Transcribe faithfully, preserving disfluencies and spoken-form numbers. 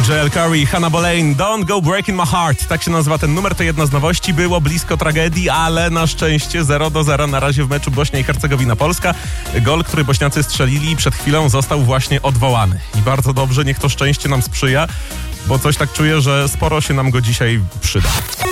Joel Corey, Hannah Boleyn, Don't Go Breaking My Heart. Tak się nazywa ten numer, to jedna z nowości. Było blisko tragedii, ale na szczęście zero do zera na razie w meczu Bośnia i Hercegowina-Polska. Gol, który Bośniacy strzelili przed chwilą, został właśnie odwołany. I bardzo dobrze, niech to szczęście nam sprzyja, bo coś tak czuję, że sporo się nam go dzisiaj przyda.